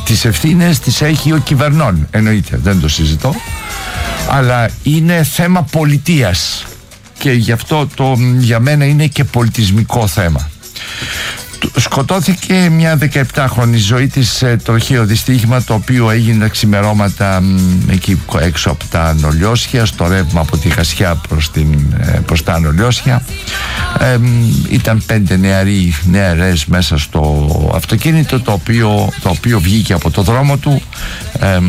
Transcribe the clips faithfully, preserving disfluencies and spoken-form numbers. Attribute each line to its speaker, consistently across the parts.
Speaker 1: τις ευθύνες τις έχει ο κυβερνών, εννοείται, δεν το συζητώ, αλλά είναι θέμα πολιτείας και γι' αυτό το, για μένα είναι και πολιτισμικό θέμα. Σκοτώθηκε μια δεκαεπτάχρονη ζωή της, τροχαίο δυστύχημα το οποίο έγινε τα ξημερώματα εκεί έξω από τα Ανολιώσια, στο ρεύμα από τη Χασιά προς, την, προς τα Ανολιώσια. Ε, ήταν πέντε νεαροί νεαρές μέσα στο αυτοκίνητο το οποίο, το οποίο βγήκε από το δρόμο του ε,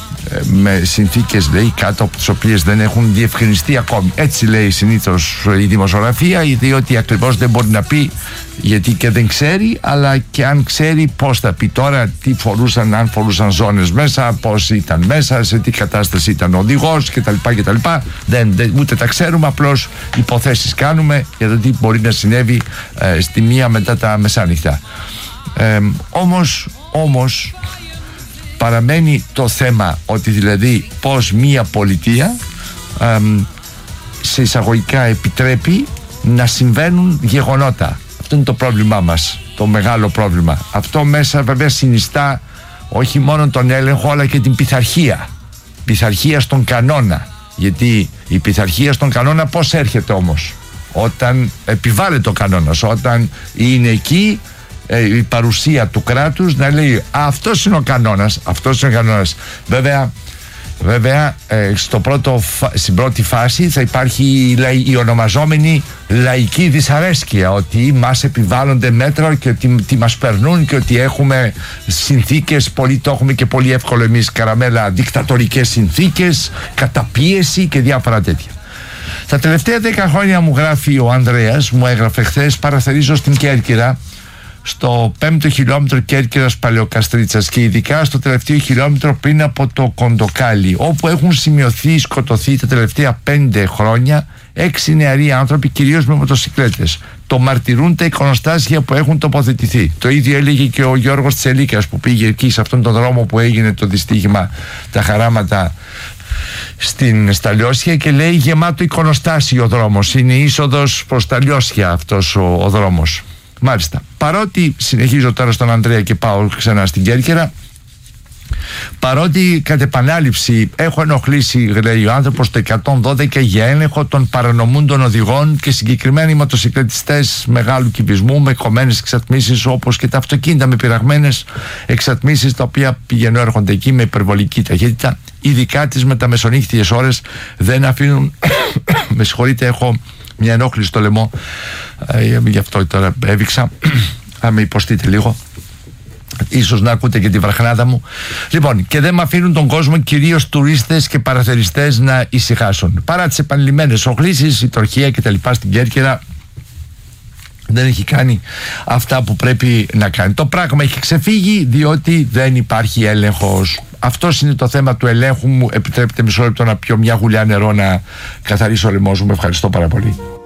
Speaker 1: με συνθήκες, λέει, κάτω από τις οποίες δεν έχουν διευκρινιστεί ακόμη. Έτσι λέει συνήθως η δημοσιογραφία, διότι ακριβώς δεν μπορεί να πει, γιατί και δεν ξέρει, αλλά και αν ξέρει πώς θα πει τώρα, τι φορούσαν, αν φορούσαν ζώνες μέσα, πώς ήταν μέσα, σε τι κατάσταση ήταν ο οδηγός κτλ. κτλ. Δεν, δεν, ούτε τα ξέρουμε, απλώς υποθέσεις κάνουμε για το τι μπορεί να συνέβη ε, στη μία μετά τα μεσάνυχτα. Ε, όμως, όμως παραμένει το θέμα ότι δηλαδή πως μία πολιτεία ε, σε εισαγωγικά επιτρέπει να συμβαίνουν γεγονότα. Αυτό είναι το πρόβλημά μας, το μεγάλο πρόβλημα. Αυτό μέσα βέβαια συνιστά όχι μόνο τον έλεγχο αλλά και την πειθαρχία. Πειθαρχία στον κανόνα. Γιατί η πειθαρχία στον κανόνα πώς έρχεται όμως? Όταν επιβάλλεται ο κανόνας, όταν είναι εκεί ε, η παρουσία του κράτους να λέει αυτός είναι ο κανόνας, αυτός είναι ο κανόνας. Βέβαια, βέβαια ε, στο πρώτο, στην πρώτη φάση θα υπάρχει η, η ονομαζόμενη λαϊκή δυσαρέσκεια, ότι μας επιβάλλονται μέτρα και ότι τι μας περνούν και ότι έχουμε συνθήκες, πολύ, το έχουμε και πολύ εύκολο εμείς, καραμέλα, δικτατορικές συνθήκες, καταπίεση και διάφορα τέτοια. Τα τελευταία δέκα χρόνια, μου γράφει ο Ανδρέας, μου έγραφε χθες, παραθερίζω στην Κέρκυρα, στο πέμπτο χιλιόμετρο Κέρκυρας Παλαιοκαστρίτσας και ειδικά στο τελευταίο χιλιόμετρο πριν από το Κοντοκάλι, όπου έχουν σημειωθεί, σκοτωθεί τα τελευταία πέντε χρόνια έξι νεαροί άνθρωποι, κυρίως με μοτοσικλέτες. Το μαρτυρούν τα εικονοστάσια που έχουν τοποθετηθεί. Το ίδιο έλεγε και ο Γιώργος Τσελίκας που πήγε εκεί σε αυτόν τον δρόμο που έγινε το δυστύχημα, τα χαράματα στην, στα Λιώσια, και λέει γεμάτο εικονοστάσιο ο δρόμος. Είναι είσοδος προς τα Λιώσια αυτός ο, ο δρόμος. Μάλιστα, παρότι συνεχίζω τώρα στον Ανδρέα και πάω ξανά στην Κέρκυρα, παρότι κατ' επανάληψη έχω ενοχλήσει, λέει ο άνθρωπος, το εκατόν δώδεκα για έλεγχο των παρανομούντων οδηγών και συγκεκριμένοι μοτοσυκλετιστές μεγάλου κυβισμού με κομμένες εξατμίσεις, όπως και τα αυτοκίνητα με πειραγμένες εξατμίσεις, τα οποία πηγαίνουν έρχονται εκεί με υπερβολική ταχύτητα, ειδικά τις μεταμεσονύχτιες ώρες, δεν αφήνουν με συγχωρείτε, έχω μια ενόχληση στο λαιμό, ε, γι' αυτό τώρα έβηξα, θα με υποστείτε λίγο, ίσως να ακούτε και τη βραχνάδα μου. Λοιπόν, και δεν με αφήνουν τον κόσμο, κυρίως τουρίστες και παραθεριστές, να ησυχάσουν. Παρά τις επανειλημμένες οχλήσεις, η τροχαία και τα λοιπά στην Κέρκυρα δεν έχει κάνει αυτά που πρέπει να κάνει. Το πράγμα έχει ξεφύγει διότι δεν υπάρχει έλεγχος. Αυτό είναι το θέμα του ελέγχου. Μου επιτρέπετε μισό λεπτό να πιω μια γουλιά νερό να καθαρίσω ο λαιμός μου. Ευχαριστώ πάρα πολύ.